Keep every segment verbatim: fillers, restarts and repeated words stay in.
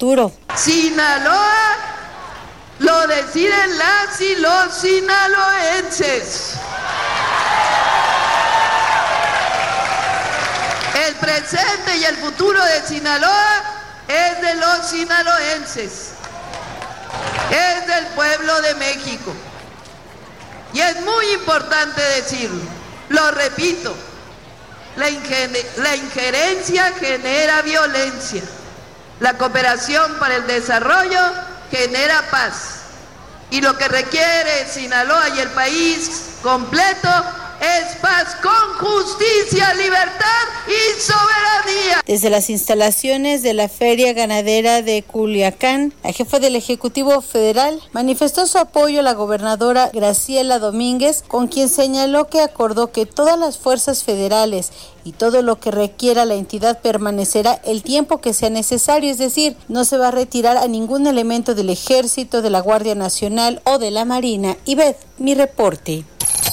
futuro. Sinaloa lo deciden las y los sinaloenses. El presente y el futuro de Sinaloa es de los sinaloenses, es del pueblo de México. Y es muy importante decirlo, lo repito, la, ingen- la injerencia genera violencia, la cooperación para el desarrollo genera paz. Y lo que requiere Sinaloa y el país completo es paz con justicia, libertad y soberanía. Desde las instalaciones de la Feria Ganadera de Culiacán, la jefa del Ejecutivo Federal manifestó su apoyo a la gobernadora Graciela Domínguez, con quien señaló que acordó que todas las fuerzas federales y todo lo que requiera la entidad permanecerá el tiempo que sea necesario, es decir, no se va a retirar a ningún elemento del Ejército, de la Guardia Nacional o de la Marina. Ivette, mi reporte.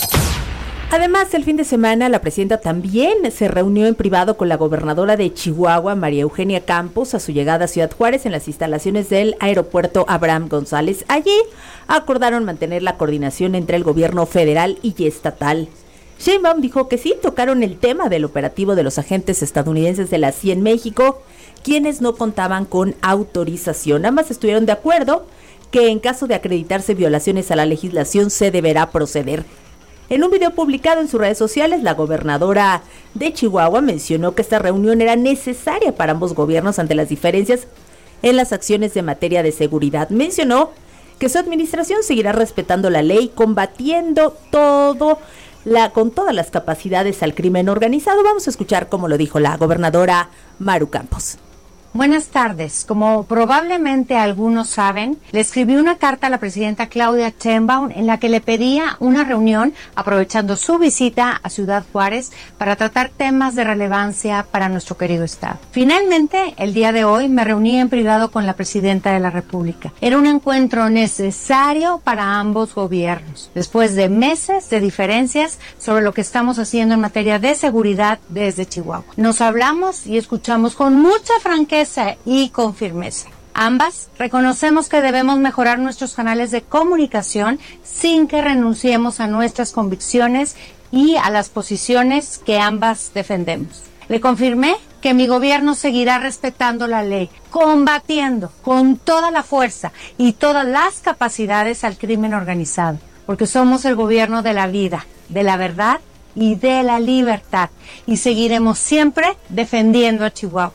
Además, el fin de semana la presidenta también se reunió en privado con la gobernadora de Chihuahua, María Eugenia Campos, a su llegada a Ciudad Juárez en las instalaciones del aeropuerto Abraham González. Allí acordaron mantener la coordinación entre el gobierno federal y estatal. Sheinbaum dijo que sí tocaron el tema del operativo de los agentes estadounidenses de la C I E en México, quienes no contaban con autorización. Ambas estuvieron de acuerdo que en caso de acreditarse violaciones a la legislación se deberá proceder. En un video publicado en sus redes sociales, la gobernadora de Chihuahua mencionó que esta reunión era necesaria para ambos gobiernos ante las diferencias en las acciones de materia de seguridad. Mencionó que su administración seguirá respetando la ley, combatiendo todo la, con todas las capacidades al crimen organizado. Vamos a escuchar cómo lo dijo la gobernadora Maru Campos. Buenas tardes. Como probablemente algunos saben, le escribí una carta a la presidenta Claudia Sheinbaum en la que le pedía una reunión aprovechando su visita a Ciudad Juárez para tratar temas de relevancia para nuestro querido estado. Finalmente, el día de hoy me reuní en privado con la presidenta de la República. Era un encuentro necesario para ambos gobiernos, después de meses de diferencias sobre lo que estamos haciendo en materia de seguridad desde Chihuahua. Nos hablamos y escuchamos con mucha franqueza y con firmeza. Ambas reconocemos que debemos mejorar nuestros canales de comunicación sin que renunciemos a nuestras convicciones y a las posiciones que ambas defendemos. Le confirmé que mi gobierno seguirá respetando la ley, combatiendo con toda la fuerza y todas las capacidades al crimen organizado, porque somos el gobierno de la vida, de la verdad y de la libertad, y seguiremos siempre defendiendo a Chihuahua.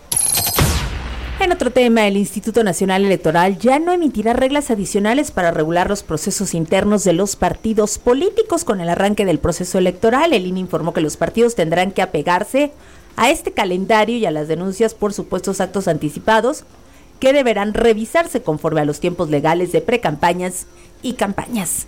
En otro tema, el Instituto Nacional Electoral ya no emitirá reglas adicionales para regular los procesos internos de los partidos políticos con el arranque del proceso electoral. El I N E informó que los partidos tendrán que apegarse a este calendario y a las denuncias por supuestos actos anticipados que deberán revisarse conforme a los tiempos legales de precampañas y campañas.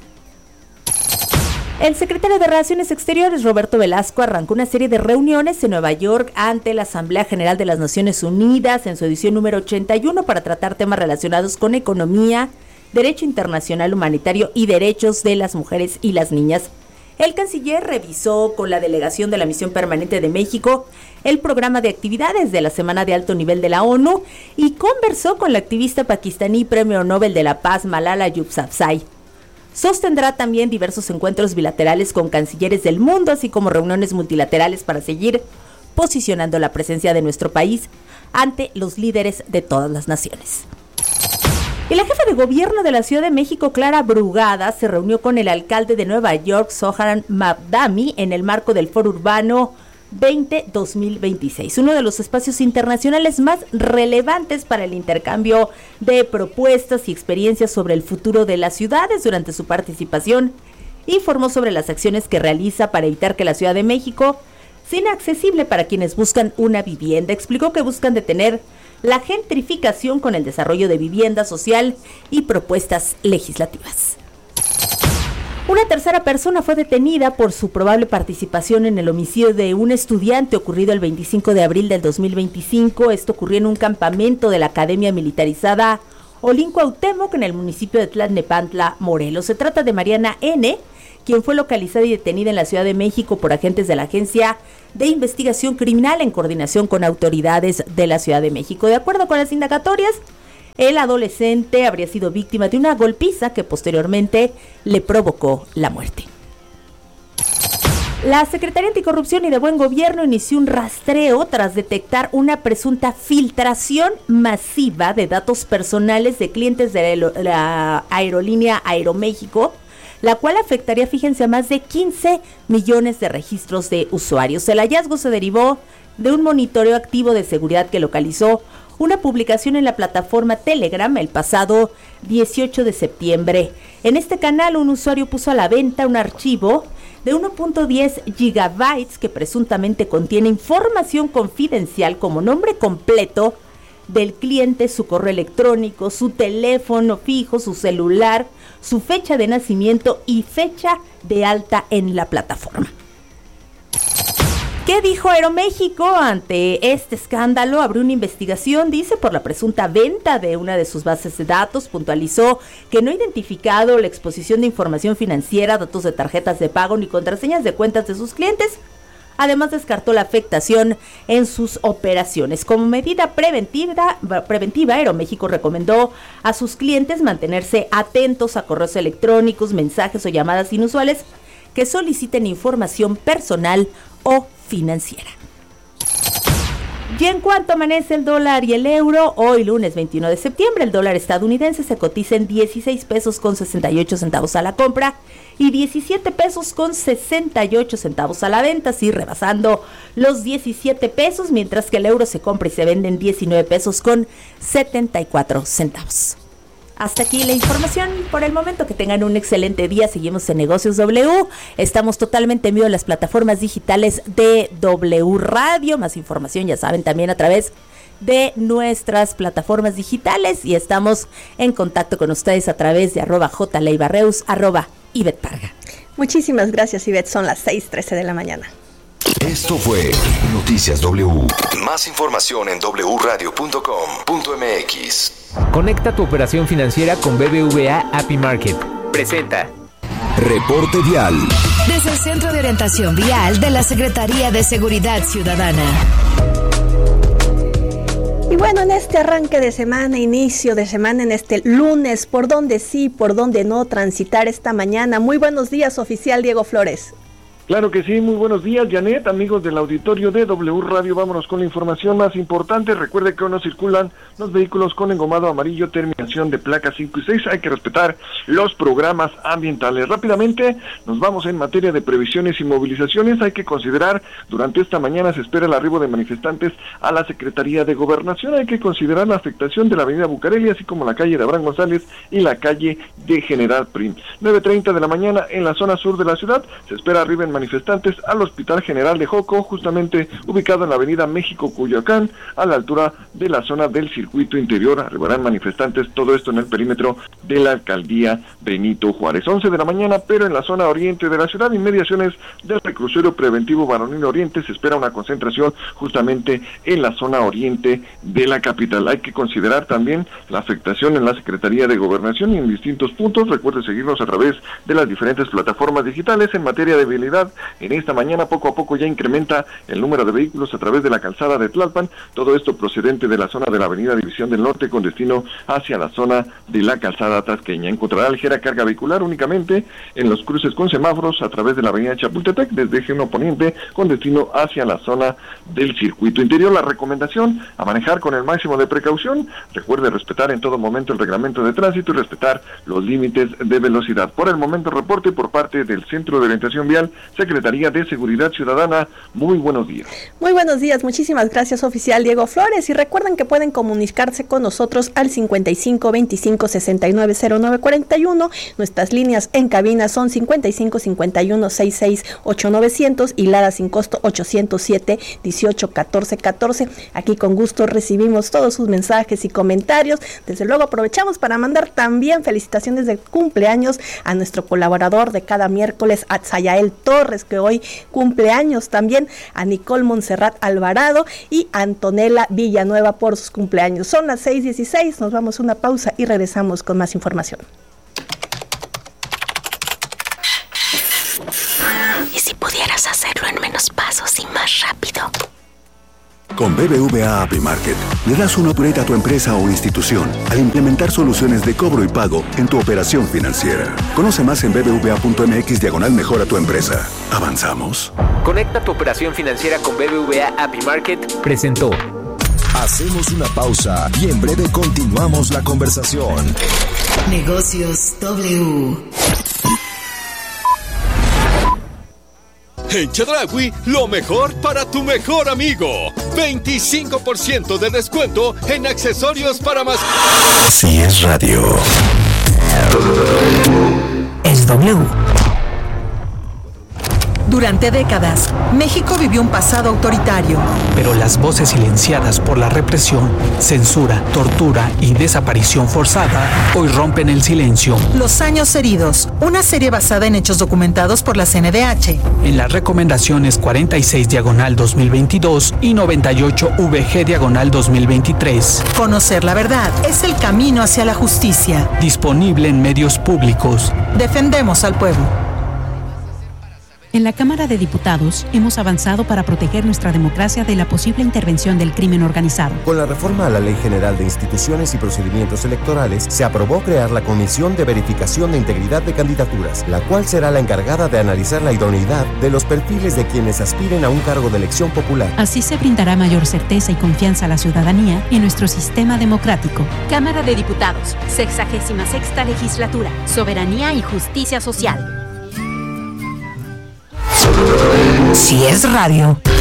El secretario de Relaciones Exteriores, Roberto Velasco, arrancó una serie de reuniones en Nueva York ante la Asamblea General de las Naciones Unidas en su edición número ochenta y uno para tratar temas relacionados con economía, derecho internacional humanitario y derechos de las mujeres y las niñas. El canciller revisó con la delegación de la Misión Permanente de México el programa de actividades de la Semana de Alto Nivel de la ONU y conversó con la activista pakistaní Premio Nobel de la Paz Malala Yousafzai. Sostendrá también diversos encuentros bilaterales con cancilleres del mundo, así como reuniones multilaterales para seguir posicionando la presencia de nuestro país ante los líderes de todas las naciones. Y la jefa de gobierno de la Ciudad de México, Clara Brugada, se reunió con el alcalde de Nueva York, Zohran Mamdani, en el marco del Foro Urbano veinte dos mil veintiséis, uno de los espacios internacionales más relevantes para el intercambio de propuestas y experiencias sobre el futuro de las ciudades. Durante su participación, informó sobre las acciones que realiza para evitar que la Ciudad de México sea inaccesible para quienes buscan una vivienda. Explicó que buscan detener la gentrificación con el desarrollo de vivienda social y propuestas legislativas. Una tercera persona fue detenida por su probable participación en el homicidio de un estudiante ocurrido el veinticinco de abril del dos mil veinticinco. Esto ocurrió en un campamento de la Academia Militarizada Olin Cuauhtémoc en el municipio de Tlalnepantla, Morelos. Se trata de Mariana N., quien fue localizada y detenida en la Ciudad de México por agentes de la Agencia de Investigación Criminal en coordinación con autoridades de la Ciudad de México. De acuerdo con las indagatorias, El adolescente habría sido víctima de una golpiza que posteriormente le provocó la muerte. La Secretaría Anticorrupción y de Buen Gobierno inició un rastreo tras detectar una presunta filtración masiva de datos personales de clientes de la aerolínea Aeroméxico, la cual afectaría, fíjense, a más de quince millones de registros de usuarios. El hallazgo se derivó de un monitoreo activo de seguridad que localizó una publicación en la plataforma Telegram el pasado dieciocho de septiembre. En este canal, un usuario puso a la venta un archivo de uno punto diez gigabytes que presuntamente contiene información confidencial como nombre completo del cliente, su correo electrónico, su teléfono fijo, su celular, su fecha de nacimiento y fecha de alta en la plataforma. ¿Qué dijo Aeroméxico ante este escándalo? Abrió una investigación, dice, por la presunta venta de una de sus bases de datos. Puntualizó que no ha identificado la exposición de información financiera, datos de tarjetas de pago ni contraseñas de cuentas de sus clientes. Además, descartó la afectación en sus operaciones. Como medida preventiva, preventiva, Aeroméxico recomendó a sus clientes mantenerse atentos a correos electrónicos, mensajes o llamadas inusuales que soliciten información personal o financiera. Y en cuanto amanece el dólar y el euro, hoy lunes veintiuno de septiembre, el dólar estadounidense se cotiza en dieciséis pesos con sesenta y ocho centavos a la compra y diecisiete pesos con sesenta y ocho centavos a la venta, sí, rebasando los diecisiete pesos, mientras que el euro se compra y se vende en diecinueve pesos con setenta y cuatro centavos. Hasta aquí la información por el momento. Que tengan un excelente día. Seguimos en Negocios W. Estamos totalmente en vivo en las plataformas digitales de W Radio. Más información, ya saben, también a través de nuestras plataformas digitales. Y estamos en contacto con ustedes a través de arroba jleibarreus, arroba Ivette Parga. Muchísimas gracias, Ivette. Son las seis trece de la mañana. Esto fue Noticias W. Más información en doble u radio punto com punto m x. Conecta tu operación financiera con B B V A A P I Market. Presenta Reporte Vial. Desde el Centro de Orientación Vial de la Secretaría de Seguridad Ciudadana. Y bueno, en este arranque de semana, inicio de semana, en este lunes, por dónde sí, por dónde no transitar esta mañana. Muy buenos días, oficial Diego Flores. Claro que sí, muy buenos días, Janet, amigos del auditorio de W Radio. Vámonos con la información más importante. Recuerde que hoy no circulan los vehículos con engomado amarillo, terminación de placas cinco y seis. Hay que respetar los programas ambientales. Rápidamente nos vamos en materia de previsiones y movilizaciones. Hay que considerar, durante esta mañana se espera el arribo de manifestantes a la Secretaría de Gobernación. Hay que considerar la afectación de la avenida Bucareli, así como la calle de Abraham González y la calle de General Prim. nueve treinta de la mañana en la zona sur de la ciudad se espera arribo en manifestantes al Hospital General de Joco, justamente ubicado en la avenida México-Coyoacán, a la altura de la zona del circuito interior. Arribarán manifestantes, todo esto en el perímetro de la alcaldía Benito Juárez. once de la mañana, pero en la zona oriente de la ciudad, inmediaciones del recrucero preventivo Varonil Oriente, se espera una concentración justamente en la zona oriente de la capital. Hay que considerar también la afectación en la Secretaría de Gobernación y en distintos puntos. Recuerde seguirnos a través de las diferentes plataformas digitales. En materia de vialidad, en esta mañana poco a poco ya incrementa el número de vehículos a través de la calzada de Tlalpan, todo esto procedente de la zona de la avenida División del Norte con destino hacia la zona de la calzada tasqueña. Encontrará ligera carga vehicular únicamente en los cruces con semáforos a través de la avenida Chapultepec desde Eje uno Poniente con destino hacia la zona del circuito interior. La recomendación a manejar con el máximo de precaución. Recuerde respetar en todo momento el reglamento de tránsito y respetar los límites de velocidad. Por el momento, reporte por parte del Centro de Orientación Vial, Secretaría de Seguridad Ciudadana. Muy buenos días. Muy buenos días, muchísimas gracias, oficial Diego Flores. Y recuerden que pueden comunicarse con nosotros al cincuenta y cinco veinticinco sesenta y nueve cero nueve cuarenta y uno. Nuestras líneas en cabina son cincuenta y cinco cincuenta y uno sesenta y seis ocho novecientos y Lada sin costo ochocientos siete dieciocho catorce catorce. Aquí con gusto recibimos todos sus mensajes y comentarios. Desde luego aprovechamos para mandar también felicitaciones de cumpleaños a nuestro colaborador de cada miércoles, Atzayael Torres, que hoy cumpleaños, también a Nicole Montserrat Alvarado y Antonella Villanueva por sus cumpleaños. Son las seis dieciséis, nos vamos a una pausa y regresamos con más información. ¿Y si pudieras hacerlo en menos pasos y más rápido? Con B B V A Api Market, le das un upgrade a tu empresa o institución al implementar soluciones de cobro y pago en tu operación financiera. Conoce más en bbva.mx diagonal mejora tu empresa. ¿Avanzamos? Conecta tu operación financiera con B B V A Api Market. Presentó. Hacemos una pausa y en breve continuamos la conversación. Negocios W. En Chedraui, lo mejor para tu mejor amigo. veinticinco por ciento de descuento en accesorios para más. Si es radio. Es W. Durante décadas, México vivió un pasado autoritario. Pero las voces silenciadas por la represión, censura, tortura y desaparición forzada hoy rompen el silencio. Los años heridos, una serie basada en hechos documentados por la C N D H. En las recomendaciones cuarenta y seis diagonal dos mil veintidós y noventa y ocho V G diagonal dos mil veintitrés. Conocer la verdad es el camino hacia la justicia. Disponible en medios públicos. Defendemos al pueblo. En la Cámara de Diputados hemos avanzado para proteger nuestra democracia de la posible intervención del crimen organizado. Con la reforma a la Ley General de Instituciones y Procedimientos Electorales, se aprobó crear la Comisión de Verificación de Integridad de Candidaturas, la cual será la encargada de analizar la idoneidad de los perfiles de quienes aspiren a un cargo de elección popular. Así se brindará mayor certeza y confianza a la ciudadanía en nuestro sistema democrático. Cámara de Diputados, sexagésima sexta legislatura, soberanía y justicia social. Si es radio.